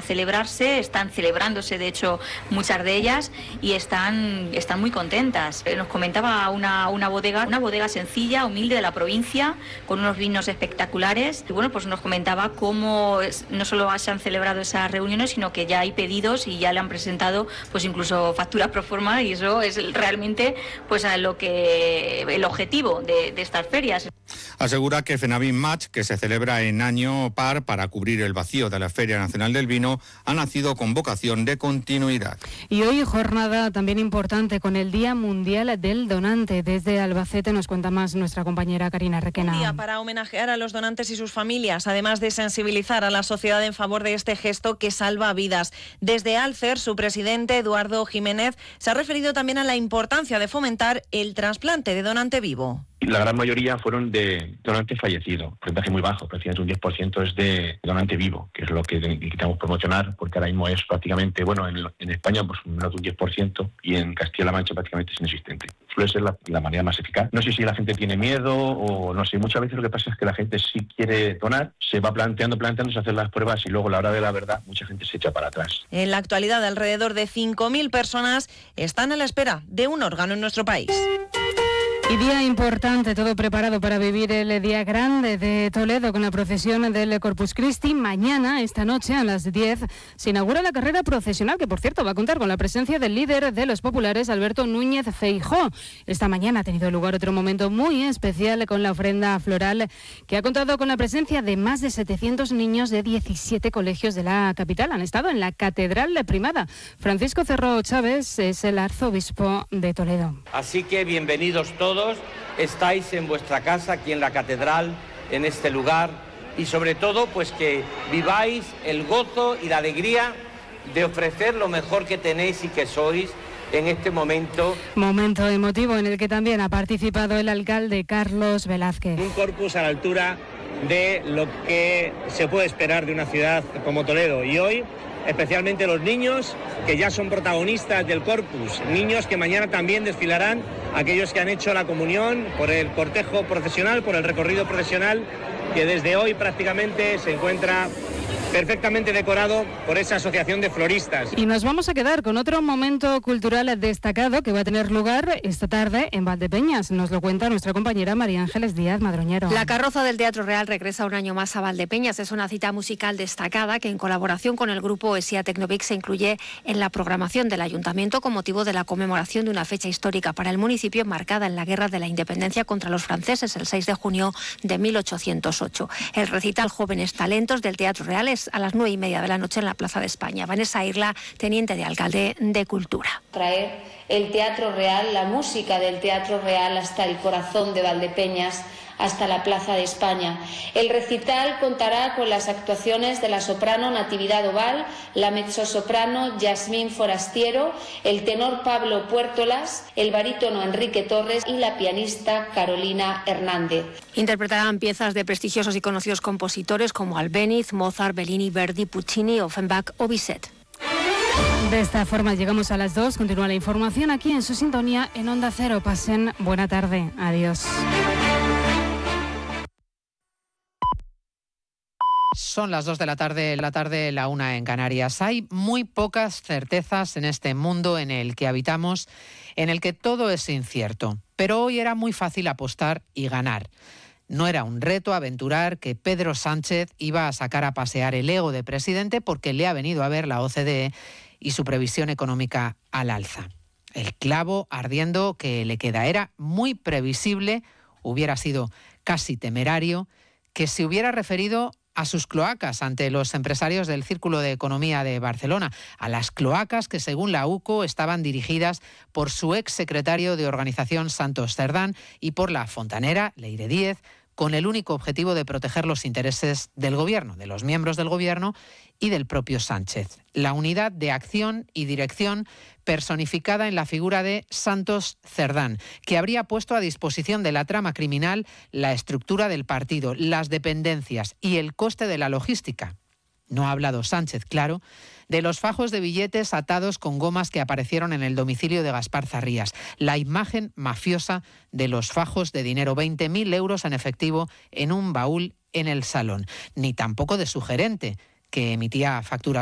celebrarse, están celebrándose de hecho muchas de ellas y están muy contentas. Nos comentaba una bodega sencilla, humilde de la provincia, con unos vinos espectaculares. Y bueno, pues nos comentaba cómo no solo se han celebrado esas reuniones, sino que ya hay pedidos y ya le han presentado pues incluso facturas pro forma, y eso es realmente pues el objetivo de estas ferias. Asegura que FENAVIN Match, que se celebra en año par para cubrir el vacío de la Feria Nacional del Vino, ha nacido con vocación de continuidad. Y hoy jornada también importante con el Día Mundial del Donante. Desde Albacete nos cuenta más nuestra compañera Karina Requena. Un día para homenajear a los donantes y sus familias, además de sensibilizar a la sociedad en favor de este gesto que salva vidas. Desde Alcer, su presidente, Eduardo Jiménez, se ha referido también a la importancia de fomentar el trasplante de donante vivo. La gran mayoría fueron de donantes fallecidos, porcentaje muy bajo, prácticamente un 10% es de donante vivo, que es lo que intentamos promocionar, porque ahora mismo es prácticamente, en España pues menos de un 10% y en Castilla-La Mancha prácticamente es inexistente. Suele ser la manera más eficaz. No sé si la gente tiene miedo o no sé, muchas veces lo que pasa es que la gente sí quiere donar, se va planteándose hacer las pruebas y luego a la hora de la verdad mucha gente se echa para atrás. En la actualidad alrededor de 5.000 personas están a la espera de un órgano en nuestro país. Y día importante, todo preparado para vivir el Día Grande de Toledo con la procesión del Corpus Christi. Mañana, esta noche, a las 10, se inaugura la carrera procesional, que por cierto va a contar con la presencia del líder de los populares, Alberto Núñez Feijóo. Esta mañana ha tenido lugar otro momento muy especial con la ofrenda floral, que ha contado con la presencia de más de 700 niños de 17 colegios de la capital. Han estado en la Catedral de Primada. Francisco Cerro Chávez es el arzobispo de Toledo. Así que bienvenidos todos. Estáis en vuestra casa, aquí en la catedral, en este lugar, y sobre todo pues que viváis el gozo y la alegría de ofrecer lo mejor que tenéis y que sois en este momento. Momento emotivo en el que también ha participado el alcalde Carlos Velázquez. Un corpus a la altura de lo que se puede esperar de una ciudad como Toledo, y hoy especialmente los niños que ya son protagonistas del corpus, niños que mañana también desfilarán, aquellos que han hecho la comunión por el cortejo procesional, por el recorrido procesional, que desde hoy prácticamente se encuentra perfectamente decorado por esa asociación de floristas. Y nos vamos a quedar con otro momento cultural destacado que va a tener lugar esta tarde en Valdepeñas. Nos lo cuenta nuestra compañera María Ángeles Díaz Madroñero. La carroza del Teatro Real regresa un año más a Valdepeñas. Es una cita musical destacada que en colaboración con el grupo ESIA Tecnovic se incluye en la programación del Ayuntamiento con motivo de la conmemoración de una fecha histórica para el municipio marcada en la Guerra de la Independencia contra los franceses el 6 de junio de 1808. El recital Jóvenes Talentos del Teatro Real es a las 9:30 de la noche en la Plaza de España. Vanessa Irla, teniente de alcalde de Cultura. Traer el Teatro Real, la música del Teatro Real hasta el corazón de Valdepeñas, hasta la Plaza de España. El recital contará con las actuaciones de la soprano Natividad Oval, la mezzosoprano Yasmín Forastiero, el tenor Pablo Puertolas, el barítono Enrique Torres y la pianista Carolina Hernández. Interpretarán piezas de prestigiosos y conocidos compositores como Albéniz, Mozart, Bellini, Verdi, Puccini, Offenbach o Bizet. De esta forma llegamos a las 2. Continúa la información aquí en su sintonía en Onda Cero. Pasen buena tarde. Adiós. Son las 2 de la tarde, la 1 en Canarias. Hay muy pocas certezas en este mundo en el que habitamos, en el que todo es incierto. Pero hoy era muy fácil apostar y ganar. No era un reto aventurar que Pedro Sánchez iba a sacar a pasear el ego de presidente porque le ha venido a ver la OCDE y su previsión económica al alza. El clavo ardiendo que le queda era muy previsible, hubiera sido casi temerario, que se hubiera referido a sus cloacas ante los empresarios del Círculo de Economía de Barcelona, a las cloacas que según la UCO estaban dirigidas por su exsecretario de Organización Santos Cerdán y por la fontanera Leire Díez, con el único objetivo de proteger los intereses del Gobierno, de los miembros del Gobierno y del propio Sánchez. La unidad de acción y dirección personificada en la figura de Santos Cerdán, que habría puesto a disposición de la trama criminal la estructura del partido, las dependencias y el coste de la logística. No ha hablado Sánchez, claro, de los fajos de billetes atados con gomas que aparecieron en el domicilio de Gaspar Zarrías, la imagen mafiosa de los fajos de dinero, 20.000 euros en efectivo en un baúl en el salón, ni tampoco de su gerente, que emitía facturas